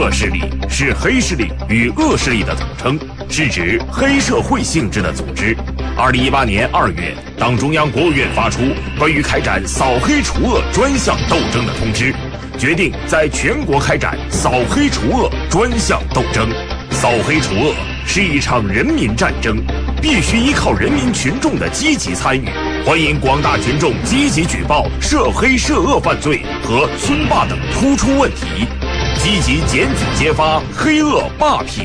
涉势力是黑势力与恶势力的统称，是指黑社会性质的组织。2018年2月，党中央、国务院发出关于开展扫黑除恶专项斗争的通知，决定在全国开展扫黑除恶专项斗争。扫黑除恶是一场人民战争，必须依靠人民群众的积极参与。欢迎广大群众积极举报涉黑涉恶犯罪和村霸等突出问题，积极检举揭发黑恶霸痞